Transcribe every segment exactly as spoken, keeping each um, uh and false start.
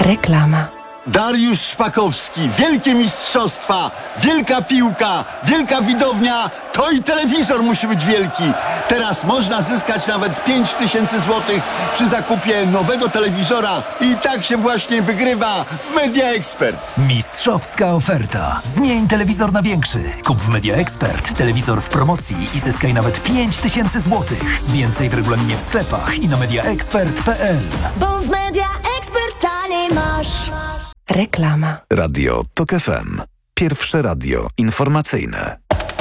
Reklama. Dariusz Szpakowski, wielkie mistrzostwa, wielka piłka, wielka widownia, to i telewizor musi być wielki. Teraz można zyskać nawet pięć tysięcy złotych przy zakupie nowego telewizora i tak się właśnie wygrywa w Media Expert. Mistrzowska oferta. Zmień telewizor na większy. Kup w Media Expert telewizor w promocji i zyskaj nawet pięć tysięcy złotych. Więcej w regulaminie w sklepach i na mediaexpert kropka p l. Bo w Media Expert taniej masz. Reklama. Radio Tok F M. Pierwsze radio informacyjne.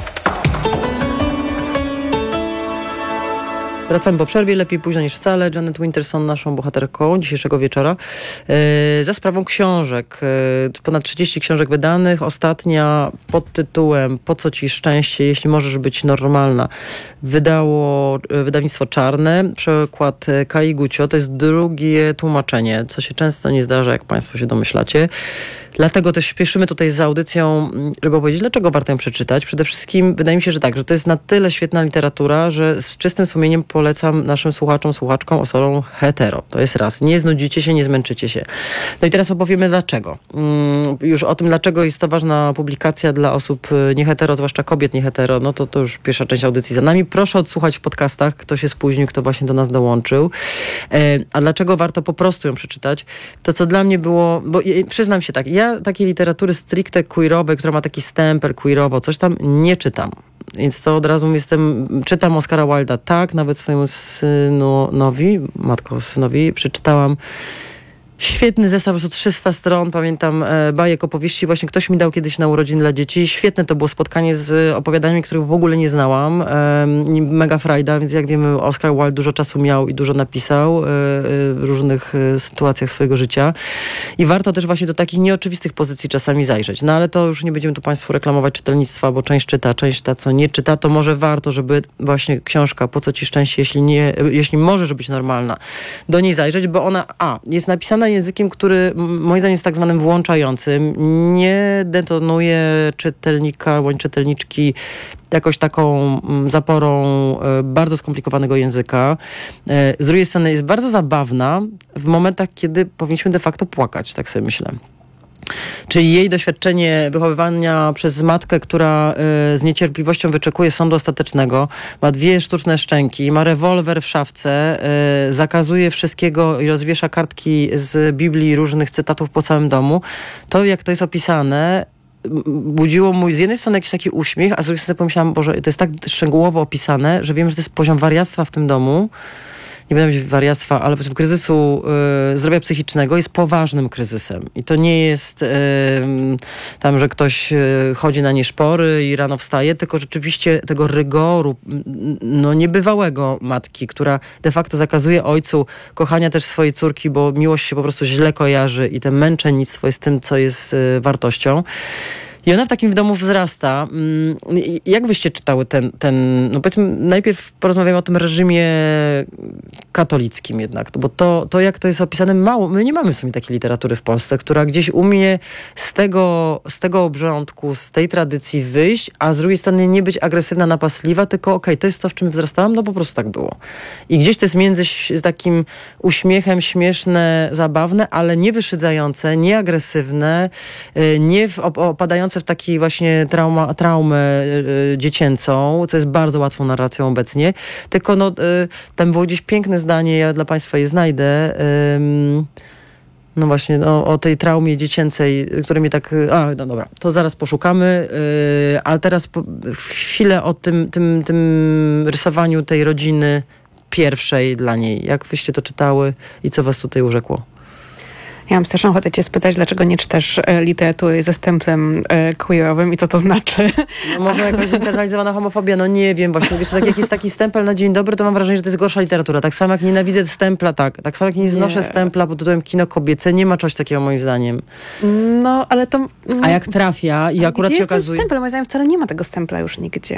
Wracamy po przerwie, lepiej późno niż wcale. Janet Winterson, naszą bohaterką dzisiejszego wieczora, yy, za sprawą książek. Yy, ponad trzydzieści książek wydanych. Ostatnia pod tytułem Po co ci szczęście, jeśli możesz być normalna, wydało yy, wydawnictwo Czarne. Przekład Kai Gucio. To jest drugie tłumaczenie, co się często nie zdarza, jak państwo się domyślacie. Dlatego też śpieszymy tutaj z audycją, żeby opowiedzieć, dlaczego warto ją przeczytać. Przede wszystkim wydaje mi się, że tak, że to jest na tyle świetna literatura, że z czystym sumieniem polecam naszym słuchaczom, słuchaczkom, osobom hetero. To jest raz. Nie znudzicie się, nie zmęczycie się. No i teraz opowiemy dlaczego. Hmm, już o tym, dlaczego jest to ważna publikacja dla osób niehetero, zwłaszcza kobiet niehetero, no to to już pierwsza część audycji za nami. Proszę odsłuchać w podcastach, kto się spóźnił, kto właśnie do nas dołączył. E, a dlaczego warto po prostu ją przeczytać? To, co dla mnie było, bo ja, przyznam się tak, ja Ja takiej literatury stricte queerowej, która ma taki stempel queerowo, coś tam, nie czytam. Więc to od razu jestem, czytam Oscara Wilda, tak, nawet swojemu synowi, matko synowi, przeczytałam świetny zestaw, po prostu trzysta stron, pamiętam, e, bajek, opowieści. Właśnie ktoś mi dał kiedyś na urodziny dla dzieci. Świetne to było spotkanie z opowiadaniami, których w ogóle nie znałam. E, mega frajda, więc jak wiemy, Oscar Wilde dużo czasu miał i dużo napisał e, w różnych e, sytuacjach swojego życia. I warto też właśnie do takich nieoczywistych pozycji czasami zajrzeć. No ale to już nie będziemy tu państwu reklamować czytelnictwa, bo część czyta, część ta, co nie czyta, to może warto, żeby właśnie książka Po co ci szczęście, jeśli nie, jeśli możesz być normalna, do niej zajrzeć, bo ona, a, jest napisana językiem, który moim zdaniem jest tak zwanym włączającym. Nie detonuje czytelnika bądź czytelniczki jakoś taką zaporą bardzo skomplikowanego języka. Z drugiej strony jest bardzo zabawna w momentach, kiedy powinniśmy de facto płakać, tak sobie myślę. Czyli jej doświadczenie wychowywania przez matkę, która y, z niecierpliwością wyczekuje sądu ostatecznego, ma dwie sztuczne szczęki, ma rewolwer w szafce, y, zakazuje wszystkiego i rozwiesza kartki z Biblii, różnych cytatów po całym domu. To, jak to jest opisane, budziło mój z jednej strony jakiś taki uśmiech, a z drugiej strony pomyślałam, Boże, to jest tak szczegółowo opisane, że wiem, że to jest poziom wariactwa w tym domu. Nie będę mówić wariactwa, ale poziom kryzysu y, zdrowia psychicznego jest poważnym kryzysem. I to nie jest y, tam, że ktoś y, chodzi na nieszpory i rano wstaje, tylko rzeczywiście tego rygoru no, niebywałego matki, która de facto zakazuje ojcu kochania też swojej córki, bo miłość się po prostu źle kojarzy i to męczennictwo jest tym, co jest y, wartością. I ona w takim domu wzrasta. Jak wyście czytały ten, ten no powiedzmy, najpierw porozmawiamy o tym reżimie katolickim jednak, bo to, to jak to jest opisane, mało, my nie mamy w sumie takiej literatury w Polsce, która gdzieś umie z tego, z tego obrządku, z tej tradycji wyjść, a z drugiej strony nie być agresywna, napastliwa, tylko okej, okay, to jest to, w czym wzrastałam, no po prostu tak było. I gdzieś to jest między z takim uśmiechem, śmieszne, zabawne, ale nie wyszydzające, nie agresywne, nie w, opadające w takiej właśnie trauma, traumę y, dziecięcą, co jest bardzo łatwą narracją obecnie. Tylko no, y, tam było gdzieś piękne zdanie, ja dla państwa je znajdę, y, no właśnie no, o tej traumie dziecięcej, które mnie tak... A, no dobra, to zaraz poszukamy, y, ale teraz po, chwilę o tym, tym, tym rysowaniu tej rodziny pierwszej dla niej. Jak wyście to czytały i co was tutaj urzekło? Ja mam straszną ochotę cię spytać, dlaczego nie czytasz e, literatury ze stemplem e, queerowym i co to znaczy? No może jakaś zinternalizowana homofobia, no nie wiem właśnie. Wiesz, tak jak jest taki stempel na dzień dobry, to mam wrażenie, że to jest gorsza literatura. Tak samo jak nienawidzę stempla, tak. Tak samo jak nie znoszę nie. stempla pod tytułem kino kobiece, nie ma czegoś takiego moim zdaniem. No, ale to... A jak trafia i akurat się okazuje... Jest ten stempel, moim zdaniem wcale nie ma tego stempla już nigdzie.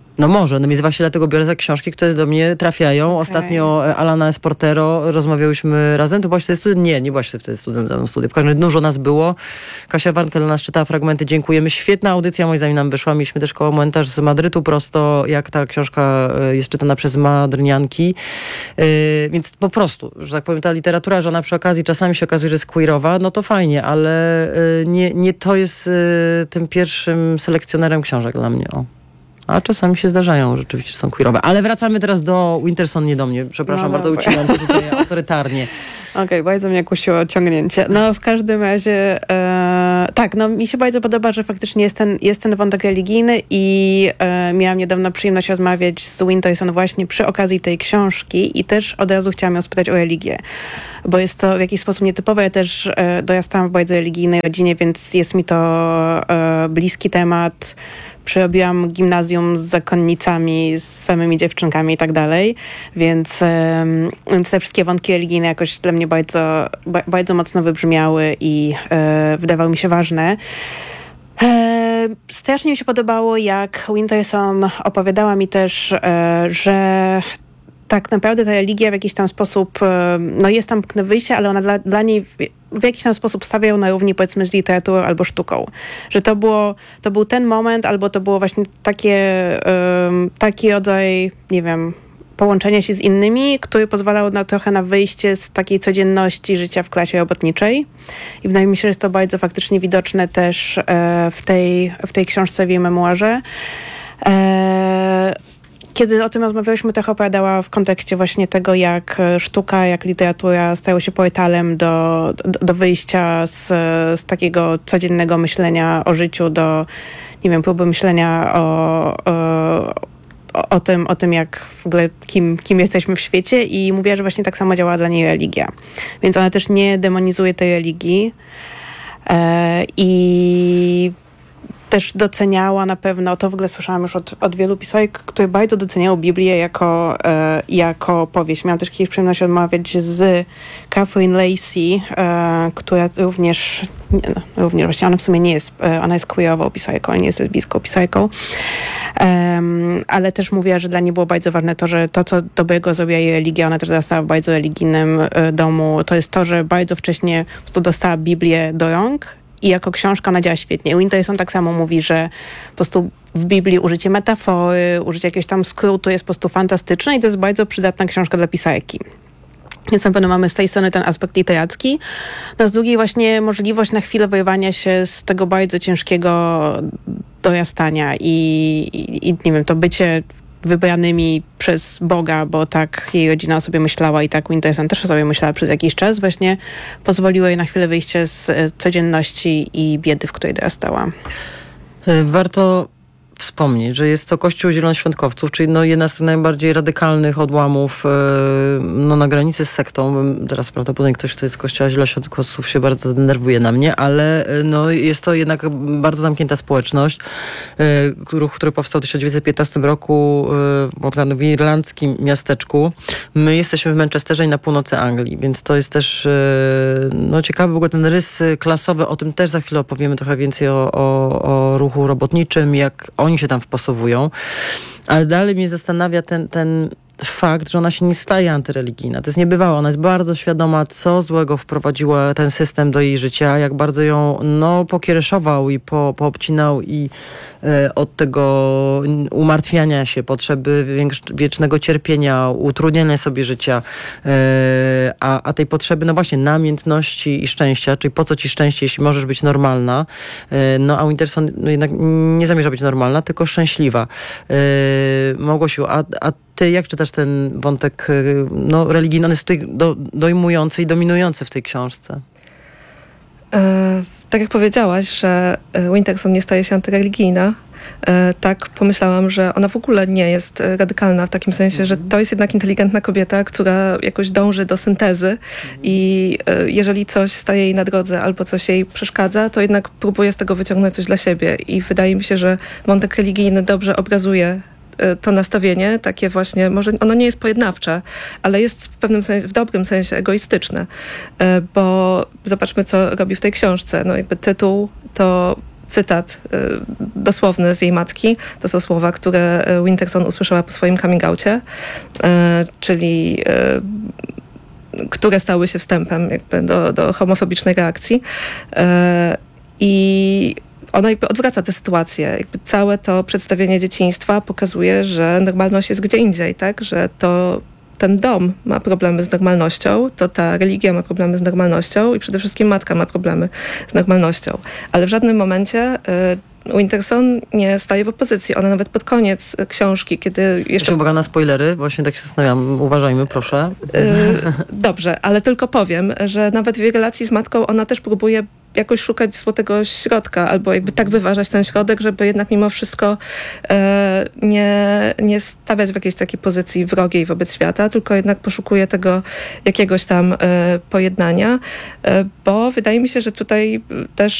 No może, no więc właśnie dlatego biorę za książki, które do mnie trafiają. Okay. Ostatnio Alana Esportero, rozmawiałyśmy razem. To byłaś wtedy student? Nie, nie byłaś wtedy studentem studiów. W każdym razie dużo nas było. Kasia Warnke dla nas czytała fragmenty. Dziękujemy. Świetna audycja, moim zdaniem, nam wyszła. Mieliśmy też komentarz z Madrytu prosto, jak ta książka jest czytana przez madrynianki. Yy, więc po prostu, że tak powiem, ta literatura, że ona przy okazji czasami się okazuje, że jest queerowa, no to fajnie, ale yy, nie, nie to jest yy, tym pierwszym selekcjonerem książek dla mnie. O. A czasami się zdarzają, rzeczywiście są queerowe. Ale wracamy teraz do Winterson, nie do mnie. Przepraszam, no, bardzo ucinam to tutaj autorytarnie. Okej, okay, bardzo mnie kusiło ciągnięcie. No w każdym razie e, tak, no mi się bardzo podoba, że faktycznie jest ten, jest ten wątek religijny i e, miałam niedawno przyjemność rozmawiać z Winterson właśnie przy okazji tej książki i też od razu chciałam ją spytać o religię, bo jest to w jakiś sposób nietypowe. Ja też e, dorastałam w bardzo religijnej rodzinie, więc jest mi to e, bliski temat. Przerobiłam gimnazjum z zakonnicami, z samymi dziewczynkami i tak dalej, więc, więc te wszystkie wątki religijne jakoś dla mnie bardzo, bardzo mocno wybrzmiały i e, wydawały mi się ważne. E, strasznie mi się podobało, jak Winterson opowiadała mi też, e, że tak naprawdę ta religia w jakiś tam sposób, no jest tam punkt wyjścia, ale ona dla, dla niej w, w jakiś tam sposób stawia ją na równi, powiedzmy, z literaturą albo sztuką. Że to było, to był ten moment, albo to było właśnie takie, um, taki rodzaj, nie wiem, połączenia się z innymi, który pozwalał na trochę na wyjście z takiej codzienności życia w klasie robotniczej. I wydaje mi się, że jest to bardzo faktycznie widoczne też e, w, tej, w tej książce, w jej memuarze. E, Kiedy o tym rozmawialiśmy, trochę opowiadała w kontekście właśnie tego, jak sztuka, jak literatura stają się portalem do, do, do wyjścia z, z takiego codziennego myślenia o życiu, do, nie wiem, próby myślenia o, o, o, tym, o tym, jak w ogóle kim, kim jesteśmy w świecie, i mówiła, że właśnie tak samo działa dla niej religia. Więc ona też nie demonizuje tej religii e, i też doceniała na pewno, to w ogóle słyszałam już od, od wielu pisarek, które bardzo doceniały Biblię jako, e, jako powieść. Miałam też kiedyś przyjemność rozmawiać z Catherine Lacey, e, która również, nie, no, również właśnie ona w sumie nie jest, e, ona jest queerową pisarką, nie jest lesbijską pisarką, e, ale też mówiła, że dla niej było bardzo ważne to, że to, co dobrego zrobiła jej religia, ona też dorastała w bardzo religijnym e, domu, to jest to, że bardzo wcześnie po prostu dostała Biblię do rąk, i jako książka ona działa świetnie. Winterson tak samo mówi, że po prostu w Biblii użycie metafory, użycie jakiegoś tam skrótu jest po prostu fantastyczne i to jest bardzo przydatna książka dla pisarki. Więc na pewno mamy z tej strony ten aspekt literacki. No z drugiej właśnie możliwość na chwilę wyrwania się z tego bardzo ciężkiego dorastania i, i, i nie wiem, to bycie wybranymi przez Boga, bo tak jej rodzina o sobie myślała i tak Winterson też o sobie myślała przez jakiś czas, właśnie pozwoliło jej na chwilę wyjście z codzienności i biedy, w której dorastała. Warto wspomnieć, że jest to Kościół Zielonoświątkowców, czyli no jedna z tych najbardziej radykalnych odłamów no, na granicy z sektą. Teraz prawdopodobnie ktoś, kto jest z Kościoła Zielonoświątkowców, się bardzo denerwuje na mnie, ale no, jest to jednak bardzo zamknięta społeczność, ruch, który powstał w tysiąc dziewięćset piętnastym roku w irlandzkim miasteczku. My jesteśmy w Manchesterze i na północy Anglii, więc to jest też no, ciekawy w ogóle ten rys klasowy. O tym też za chwilę opowiemy trochę więcej o, o, o ruchu robotniczym, jak oni się tam wpasowują, ale dalej mnie zastanawia ten, ten fakt, że ona się nie staje antyreligijna. To jest niebywałe. Ona jest bardzo świadoma, co złego wprowadziła ten system do jej życia, jak bardzo ją no, pokiereszował i po, poobcinał i e, od tego umartwiania się, potrzeby większ, wiecznego cierpienia, utrudniania sobie życia, e, a, a tej potrzeby, no właśnie, namiętności i szczęścia, czyli po co ci szczęście, jeśli możesz być normalna. E, no a Winterson no, jednak nie zamierza być normalna, tylko szczęśliwa. E, Małgosiu, a, a ty jak czytasz ten wątek no, religijny? On jest tutaj do, dojmujący i dominujący w tej książce. E, tak jak powiedziałaś, że Winterson nie staje się antyreligijna, e, tak pomyślałam, że ona w ogóle nie jest radykalna w takim sensie, mm. że to jest jednak inteligentna kobieta, która jakoś dąży do syntezy mm. i e, jeżeli coś staje jej na drodze albo coś jej przeszkadza, to jednak próbuje z tego wyciągnąć coś dla siebie i wydaje mi się, że wątek religijny dobrze obrazuje to nastawienie, takie właśnie, może ono nie jest pojednawcze, ale jest w pewnym sensie, w dobrym sensie egoistyczne, bo zobaczmy, co robi w tej książce. No jakby tytuł to cytat y, dosłowny z jej matki. To są słowa, które Winterson usłyszała po swoim coming outie, y, czyli y, które stały się wstępem jakby do, do homofobicznej reakcji. Y, I ona jakby odwraca tę sytuację. Jakby całe to przedstawienie dzieciństwa pokazuje, że normalność jest gdzie indziej, tak? Że to ten dom ma problemy z normalnością, to ta religia ma problemy z normalnością i przede wszystkim matka ma problemy z normalnością. Ale w żadnym momencie y, Winterson nie staje w opozycji. Ona nawet pod koniec książki, kiedy jeszcze... Uwaga na spoilery, właśnie tak się zastanawiam. Uważajmy, proszę. Y, dobrze, ale tylko powiem, że nawet w jej relacji z matką ona też próbuje jakoś szukać złotego środka, albo jakby tak wyważać ten środek, żeby jednak mimo wszystko e, nie, nie stawiać w jakiejś takiej pozycji wrogiej wobec świata, tylko jednak poszukuje tego jakiegoś tam e, pojednania, e, bo wydaje mi się, że tutaj też